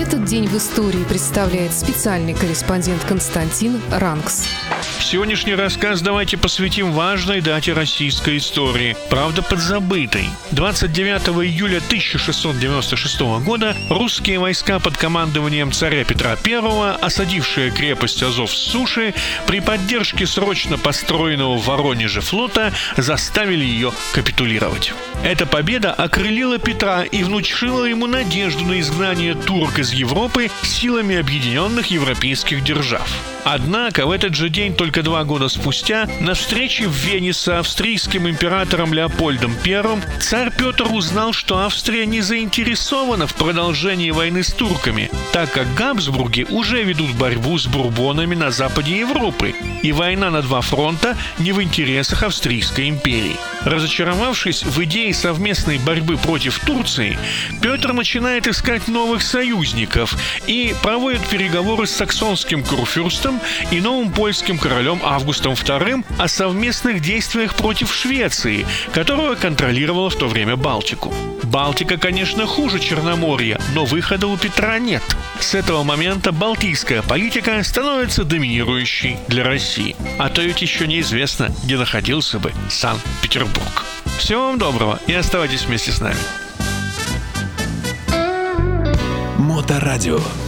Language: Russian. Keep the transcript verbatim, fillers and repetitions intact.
Этот день в истории представляет специальный корреспондент Константин Ранкс. Сегодняшний рассказ давайте посвятим важной дате российской истории, правда подзабытой. двадцать девятого июля тысяча шестьсот девяносто шестого года русские войска под командованием царя Петра Первого, осадившие крепость Азов с суши, при поддержке срочно построенного в Воронеже флота заставили ее капитулировать. Эта победа окрылила Петра и внушила ему надежду на изгнание турок из Европы силами объединенных европейских держав. Однако в этот же день, только два года спустя, на встрече в Вене с австрийским императором Леопольдом Первым, царь Петр узнал, что Австрия не заинтересована в продолжении войны с турками, так как Габсбурги уже ведут борьбу с бурбонами на западе Европы, и война на два фронта не в интересах Австрийской империи. Разочаровавшись в идее совместной борьбы против Турции, Петр начинает искать новых союзников и проводит переговоры с саксонским курфюрстом и новым польским королем Августом Вторым о совместных действиях против Швеции, которая контролировала в то время Балтику. Балтика, конечно, хуже Черноморья, но выхода у Петра нет. С этого момента балтийская политика становится доминирующей для России. А то ведь еще неизвестно, где находился бы Санкт-Петербург. Всего вам доброго и оставайтесь вместе с нами. Моторадио.